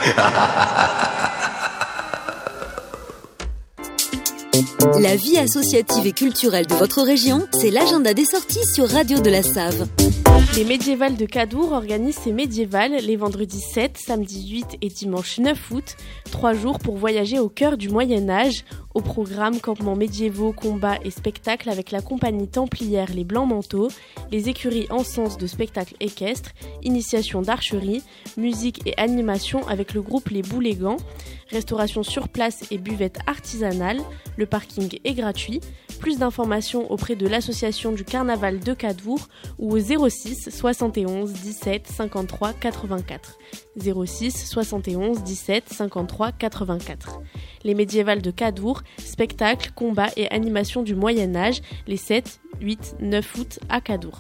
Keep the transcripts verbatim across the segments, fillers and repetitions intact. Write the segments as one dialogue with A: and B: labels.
A: La vie associative et culturelle de votre région, c'est l'agenda des sorties sur Radio de la Save.
B: Les médiévales de Cadour organisent ces médiévales les vendredis sept, samedi huit et dimanche neuf août. Trois jours pour voyager au cœur du Moyen-Âge. Au programme, campements médiévaux, combats et spectacles avec la compagnie templière Les Blancs Manteaux, les écuries en sens de spectacles équestres, initiation d'archerie, musique et animation avec le groupe Les Boulégans, restauration sur place et buvette artisanale. Le parking est gratuit. Plus d'informations auprès de l'association du Carnaval de Cadour ou au zéro six soixante et onze dix-sept cinquante-trois quatre-vingt-quatre. zéro six soixante et onze dix-sept cinquante-trois quatre-vingt-quatre. Les médiévales de Cadour, spectacles, combats et animations du Moyen-Âge, les sept, huit, neuf août à Cadour.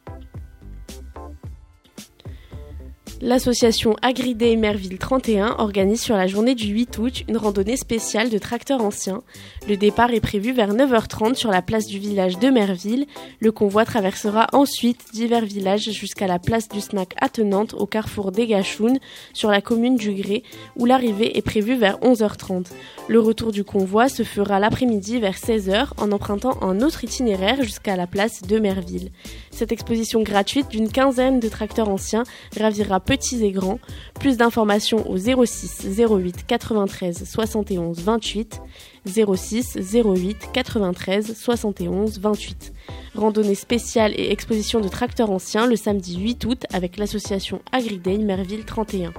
B: L'association Agriday Merville trente et un organise sur la journée du huit août une randonnée spéciale de tracteurs anciens. Le départ est prévu vers neuf heures trente sur la place du village de Merville. Le convoi traversera ensuite divers villages jusqu'à la place du snack attenante au carrefour d'Egachounes sur la commune du Gré où l'arrivée est prévue vers onze heures trente. Le retour du convoi se fera l'après-midi vers seize heures en empruntant un autre itinéraire jusqu'à la place de Merville. Cette exposition gratuite d'une quinzaine de tracteurs anciens ravira petits et grands. Plus d'informations au zéro six zéro huit quatre-vingt-treize soixante et onze vingt-huit, zéro six zéro huit quatre-vingt-treize soixante et onze vingt-huit. Randonnée spéciale et exposition de tracteurs anciens le samedi huit août avec l'association Agriday Merville trente et un.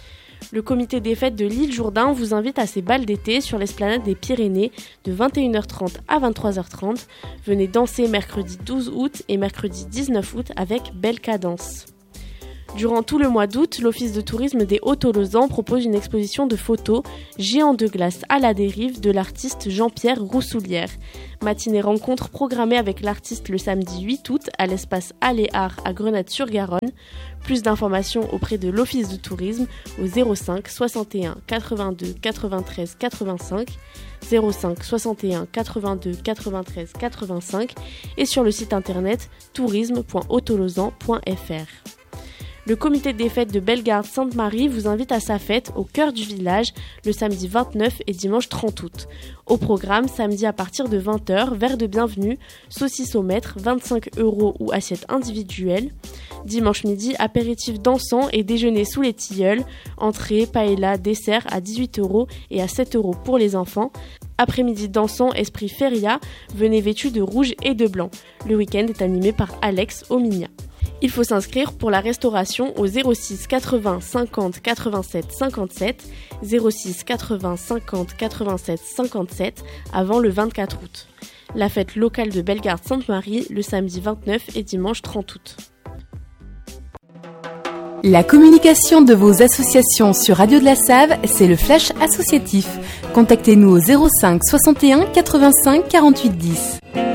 B: Le comité des fêtes de l'île Jourdain vous invite à ses bals d'été sur l'esplanade des Pyrénées de vingt et une heures trente à vingt-trois heures trente. Venez danser mercredi douze août et mercredi dix-neuf août avec Belle Cadence. Durant tout le mois d'août, l'Office de tourisme des Hauts-Tolosans propose une exposition de photos Géants de glace à la dérive de l'artiste Jean-Pierre Roussoulière. Matinée rencontre programmée avec l'artiste le samedi huit août à l'espace Aléar à Grenade-sur-Garonne. Plus d'informations auprès de l'Office de tourisme au zéro cinq soixante et un quatre-vingt-deux quatre-vingt-treize quatre-vingt-cinq, zéro cinq soixante et un quatre-vingt-deux quatre-vingt-treize quatre-vingt-cinq et sur le site internet tourisme point hautolosan point f r. Le comité des fêtes de Bellegarde-Sainte-Marie vous invite à sa fête au cœur du village le samedi vingt-neuf et dimanche trente août. Au programme, samedi à partir de vingt heures, verre de bienvenue, saucisses au mètre, vingt-cinq euros ou assiette individuelle. Dimanche midi, apéritif dansant et déjeuner sous les tilleuls, entrée, paella, dessert à dix-huit euros et à sept euros pour les enfants. Après-midi dansant, esprit feria, venez vêtus de rouge et de blanc. Le week-end est animé par Alex Ominia. Il faut s'inscrire pour la restauration au zéro six quatre-vingts cinquante quatre-vingt-sept cinquante-sept, zéro six quatre-vingts cinquante quatre-vingt-sept cinquante-sept avant le vingt-quatre août. La fête locale de Bellegarde-Sainte-Marie le samedi vingt-neuf et dimanche trente août.
C: La communication de vos associations sur Radio de la Save, c'est le Flash associatif. Contactez-nous au zéro cinq soixante et un quatre-vingt-cinq quarante-huit dix.